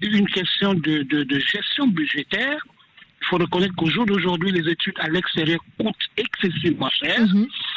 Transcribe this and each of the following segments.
une question de gestion budgétaire. Il faut reconnaître qu'au jour d'aujourd'hui, les études à l'extérieur coûtent excessivement cher,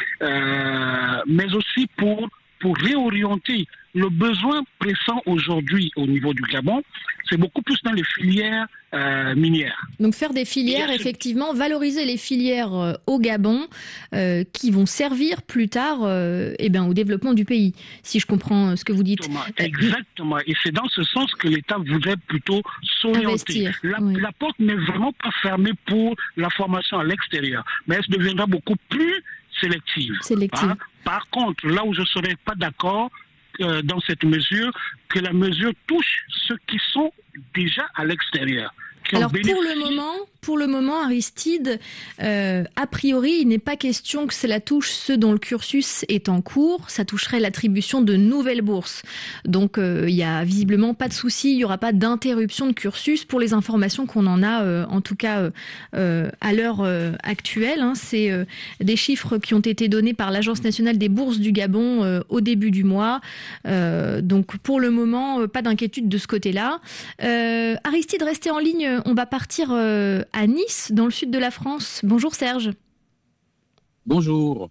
mais aussi pour réorienter le besoin pressant aujourd'hui au niveau du Gabon, c'est beaucoup plus dans les filières minières. Donc faire des filières, effectivement, valoriser les filières au Gabon qui vont servir plus tard au développement du pays, si je comprends ce que vous dites. Exactement. Et c'est dans ce sens que l'État voudrait plutôt s'orienter. La porte n'est vraiment pas fermée pour la formation à l'extérieur, mais elle deviendra beaucoup plus sélective. Par contre, là où je ne serais pas d'accord dans cette mesure, que la mesure touche ceux qui sont déjà à l'extérieur. Alors pour le moment, Aristide, a priori, il n'est pas question que cela touche ceux dont le cursus est en cours. Ça toucherait l'attribution de nouvelles bourses. Donc il n'y a visiblement pas de souci, il n'y aura pas d'interruption de cursus pour les informations qu'on en a, en tout cas à l'heure actuelle. C'est des chiffres qui ont été donnés par l'Agence nationale des bourses du Gabon au début du mois. Donc pour le moment, pas d'inquiétude de ce côté-là. Aristide, restez en ligne. On va partir à Nice, dans le sud de la France. Bonjour Serge. Bonjour.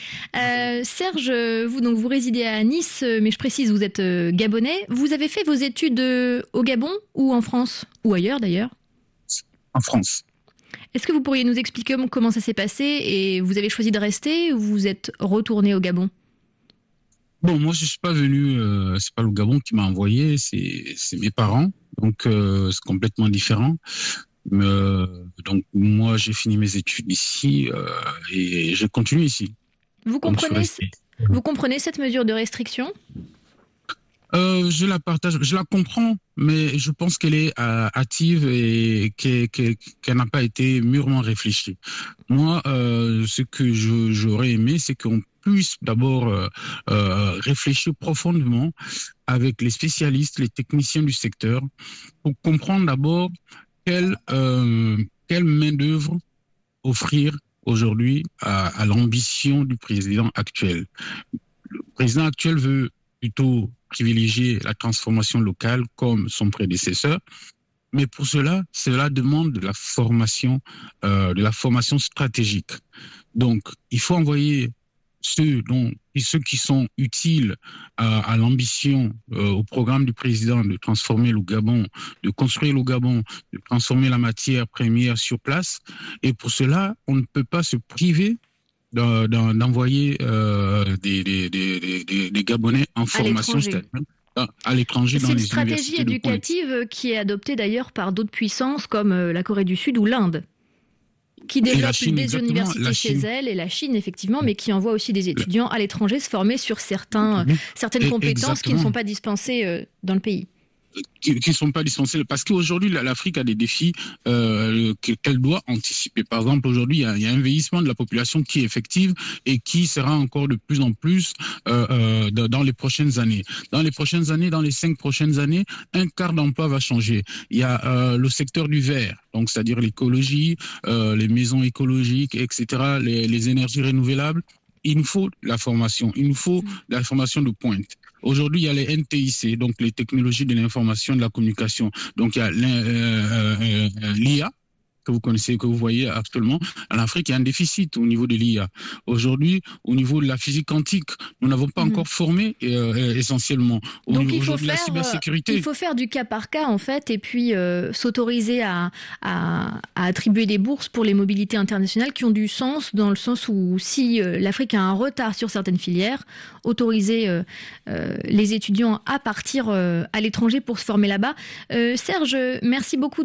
Serge, vous résidez à Nice, mais je précise, vous êtes gabonais. Vous avez fait vos études au Gabon ou en France? Ou ailleurs d'ailleurs? En France. Est-ce que vous pourriez nous expliquer comment ça s'est passé et vous avez choisi de rester ou vous êtes retourné au Gabon? Bon, moi je suis pas venu, c'est pas le Gabon qui m'a envoyé, c'est mes parents, donc c'est complètement différent. Donc moi j'ai fini mes études ici et je continue ici. Vous comprenez cette mesure de restriction? Je la partage, je la comprends, mais je pense qu'elle est hâtive et qu'elle n'a pas été mûrement réfléchie. Moi, ce que j'aurais aimé, c'est qu'on puisse d'abord réfléchir profondément avec les spécialistes, les techniciens du secteur, pour comprendre d'abord quelle main-d'œuvre offrir aujourd'hui à l'ambition du président actuel. Le président actuel veut plutôt privilégier la transformation locale comme son prédécesseur, mais pour cela demande de la formation stratégique. Donc, il faut envoyer ceux qui sont utiles à l'ambition, au programme du président de transformer le Gabon, de construire le Gabon, de transformer la matière première sur place. Et pour cela, on ne peut pas se priver d'envoyer des Gabonais en formation à l'étranger. C'est une stratégie éducative qui est adoptée d'ailleurs par d'autres puissances comme la Corée du Sud ou l'Inde, qui développe des universités chez elle, et la Chine effectivement, mais qui envoie aussi des étudiants à l'étranger se former sur certaines compétences qui ne sont pas dispensées dans le pays. Qui ne sont pas dispensés, parce qu'aujourd'hui l'Afrique a des défis qu'elle doit anticiper. Par exemple, aujourd'hui il y a un vieillissement de la population qui est effective et qui sera encore de plus en plus dans les prochaines années. Dans les 5 prochaines années, un quart d'emploi va changer. Il y a le secteur du vert, donc c'est-à-dire l'écologie, les maisons écologiques, etc., les énergies renouvelables. Il nous faut la formation, de pointe. Aujourd'hui, il y a les NTIC, donc les technologies de l'information et de la communication. Donc, il y a l'IA, que vous connaissez, que vous voyez actuellement. En Afrique, il y a un déficit au niveau de l'IA. Aujourd'hui, au niveau de la physique quantique, nous n'avons pas encore formé essentiellement. Donc, il faut faire du cas par cas, en fait, et puis s'autoriser à attribuer des bourses pour les mobilités internationales qui ont du sens, dans le sens où si l'Afrique a un retard sur certaines filières, autoriser les étudiants à partir à l'étranger pour se former là-bas. Serge, merci beaucoup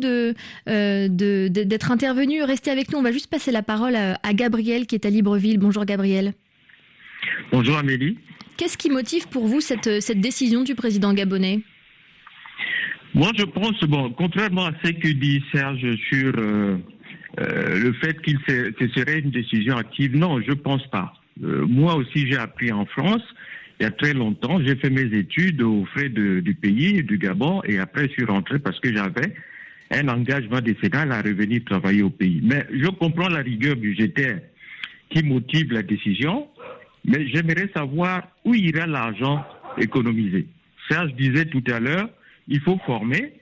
d'être intervenu. Restez avec nous. On va juste passer la parole à Gabriel qui est à Libreville. Bonjour Gabriel. Bonjour Amélie. Qu'est-ce qui motive pour vous cette décision du président gabonais? Moi je pense, contrairement à ce que dit Serge sur le fait que ce serait une décision active, non, je pense pas. Moi aussi j'ai appris en France il y a très longtemps. J'ai fait mes études aux frais du pays, du Gabon, et après je suis rentré parce que j'avais un engagement décennal à revenir travailler au pays. Mais je comprends la rigueur budgétaire qui motive la décision, mais j'aimerais savoir où ira l'argent économisé. Serge disait tout à l'heure, il faut former,